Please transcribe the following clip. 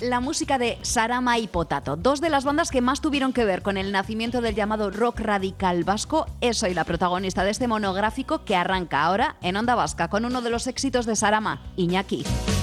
la música de Sarama y Potato, dos de las bandas que más tuvieron que ver con el nacimiento del llamado rock radical vasco. Es hoy la protagonista de este monográfico que arranca ahora en Onda Vasca con uno de los éxitos de Sarama, Iñaki.